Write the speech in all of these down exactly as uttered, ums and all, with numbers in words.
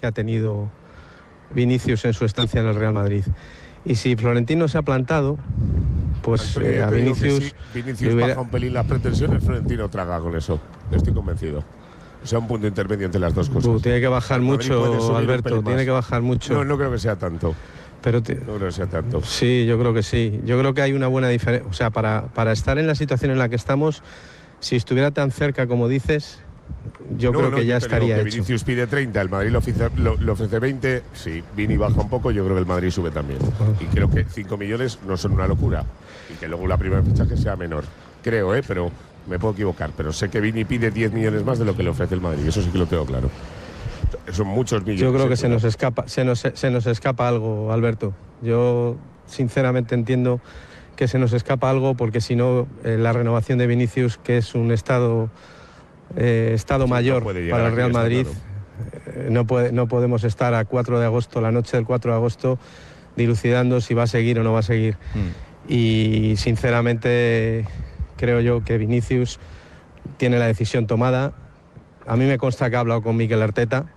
que ha tenido Vinicius en su estancia en el Real Madrid. Y si Florentino se ha plantado, pues Antonio, eh, a Vinicius... Si Vinicius hubiera... baja un pelín las pretensiones, Florentino traga con eso. Estoy convencido. O sea, un punto intermedio entre las dos cosas. Uh, tiene que bajar mucho, Alberto, tiene que bajar mucho. No, no creo que sea tanto. Pero te... No creo que sea tanto. Sí, yo creo que sí. Yo creo que hay una buena diferencia. O sea, para, para estar en la situación en la que estamos, si estuviera tan cerca como dices... Yo no, creo no, que ya yo estaría que hecho. Vinicius pide treinta, el Madrid le ofrece, lo, le ofrece veinte. Si Vini baja un poco, yo creo que el Madrid sube también. Y creo que cinco millones no son una locura. Y que luego la primera fichaje sea menor. Creo, ¿eh? Pero me puedo equivocar. Pero sé que Vini pide diez millones más de lo que le ofrece el Madrid. Eso sí que lo tengo claro. Son muchos millones. Yo creo que ¿eh? se nos escapa, se nos, se nos escapa algo, Alberto. Yo sinceramente entiendo que se nos escapa algo, porque si no, eh, la renovación de Vinicius, que es un estado... Eh, estado sí, mayor no para el Real Madrid, eh, no, puede, no podemos estar a cuatro de agosto, la noche del cuatro de agosto, dilucidando si va a seguir o no va a seguir. Mm. Y sinceramente creo yo que Vinicius tiene la decisión tomada. A mí me consta que ha hablado con Mikel Arteta,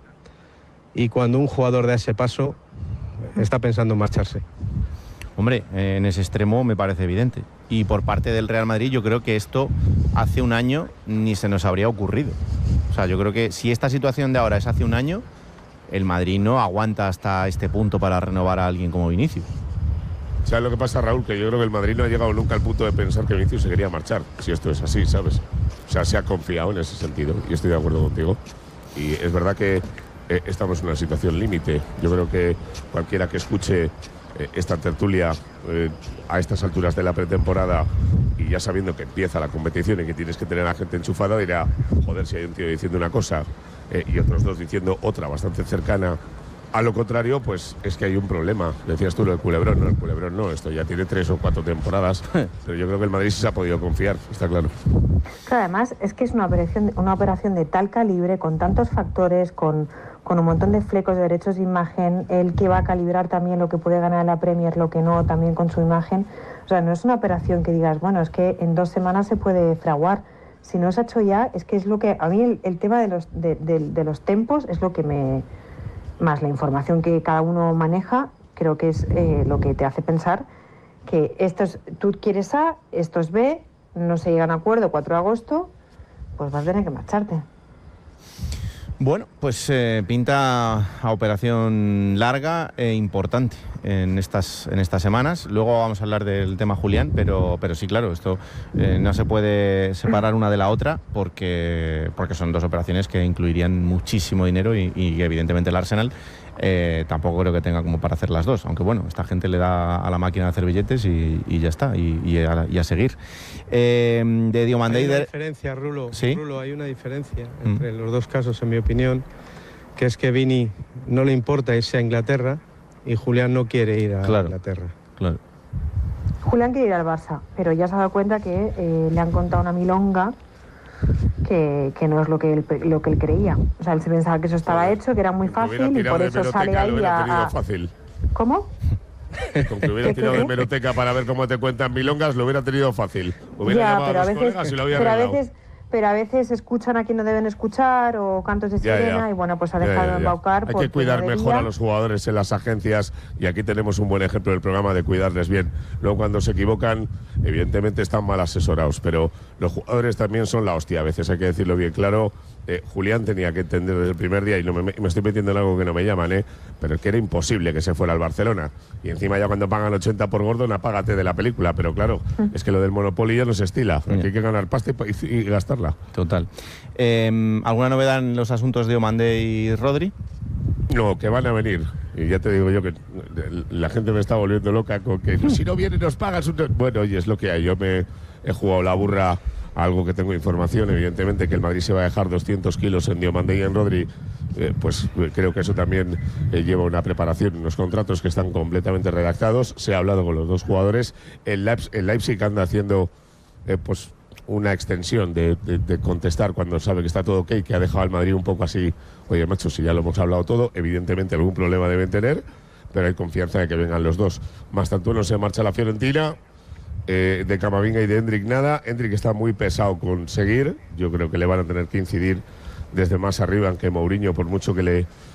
y cuando un jugador da ese paso está pensando en marcharse. Hombre, en ese extremo me parece evidente. Y por parte del Real Madrid yo creo que esto hace un año ni se nos habría ocurrido. O sea, yo creo que si esta situación de ahora es hace un año, el Madrid no aguanta hasta este punto para renovar a alguien como Vinicius. ¿Sabes lo que pasa, Raúl? Que yo creo que el Madrid no ha llegado nunca al punto de pensar que Vinicius se quería marchar, si esto es así, ¿sabes? O sea, se ha confiado en ese sentido, y estoy de acuerdo contigo. Y es verdad que eh, estamos en una situación límite. Yo creo que cualquiera que escuche esta tertulia eh, a estas alturas de la pretemporada, y ya sabiendo que empieza la competición y que tienes que tener a la gente enchufada, dirá, joder, si hay un tío diciendo una cosa eh, y otros dos diciendo otra bastante cercana a lo contrario, pues es que hay un problema. Decías tú lo del Culebrón, no, el Culebrón no, esto ya tiene tres o cuatro temporadas, pero yo creo que el Madrid sí se ha podido confiar, está claro. Claro, además es que es una operación, una operación de tal calibre, con tantos factores, con, con un montón de flecos de derechos de imagen, el que va a calibrar también lo que puede ganar la Premier, lo que no, también con su imagen. O sea, no es una operación que digas, bueno, es que en dos semanas se puede fraguar. Si no se ha hecho ya, es que es lo que... A mí el, el tema de los, de, de, de los tempos es lo que me... Más la información que cada uno maneja, creo que es eh, lo que te hace pensar que esto es, tú quieres A, esto es B, no se llegan a acuerdo, cuatro de agosto, pues vas a tener que marcharte. Bueno, pues eh, pinta a operación larga e importante en estas en estas semanas. Luego vamos a hablar del tema Julián, pero pero sí, claro, esto eh, no se puede separar una de la otra porque porque son dos operaciones que incluirían muchísimo dinero y, y evidentemente el Arsenal eh, tampoco creo que tenga como para hacer las dos, aunque bueno, esta gente le da a la máquina de hacer billetes y, y ya está, y, y, a, y a seguir. Eh, de Diomandé... Hay una de... diferencia, Rulo, ¿Sí? Rulo, hay una diferencia entre mm. los dos casos, en mi opinión, que es que Vini no le importa irse a Inglaterra y Julián no quiere ir a claro, Inglaterra. Claro. Julián quiere ir al Barça, pero ya se ha dado cuenta que eh, le han contado una milonga que, que no es lo que, él, lo que él creía. O sea, él se pensaba que eso estaba sí. hecho, que era muy fácil y por eso sale ahí a... Fácil. ¿Cómo? Con que hubiera tirado de hemeroteca para ver cómo te cuentan milongas, lo hubiera tenido fácil. Hubiera ya, llamado pero a a los veces, colegas y lo había pero a arreglado. veces, pero a veces escuchan a quien no deben escuchar o cantos de sirena ya, ya. y bueno, pues ha dejado ya, ya, ya. embaucar. Hay que cuidar mejor a los jugadores en las agencias y aquí tenemos un buen ejemplo del programa de cuidarles bien. Luego cuando se equivocan, evidentemente están mal asesorados, pero los jugadores también son la hostia, a veces hay que decirlo bien claro. Eh, Julián tenía que entender desde el primer día, y no me, me estoy metiendo en algo que no me llaman, ¿eh? pero que era imposible que se fuera al Barcelona. Y encima ya cuando pagan ochenta por Gordon, apágate de la película. Pero claro, mm. es que lo del Monopoly ya no se estila. Aquí yeah. hay que ganar pasta y, y, y gastarla. Total. Eh, ¿Alguna novedad en los asuntos de Diomandé y Rodri? No, que van a venir. Y ya te digo yo que la gente me está volviendo loca con que si no vienen nos pagan. Bueno, oye, es lo que hay. Yo me he jugado la burra a algo que tengo información. Evidentemente que el Madrid se va a dejar doscientos kilos en Diomandé y en Rodri. Eh, pues creo que eso también eh, lleva una preparación, unos contratos que están completamente redactados. Se ha hablado con los dos jugadores. El, Leip el Leipzig anda haciendo eh, pues una extensión de, de, de contestar cuando sabe que está todo ok, que ha dejado al Madrid un poco así. Oye, macho, si ya lo hemos hablado todo, evidentemente algún problema deben tener, pero hay confianza de que vengan los dos. Más tanto no se marcha la Fiorentina. Eh, de Camavinga y de Hendrik nada. Hendrik está muy pesado con seguir. Yo creo que le van a tener que incidir desde más arriba, aunque Mourinho, por mucho que le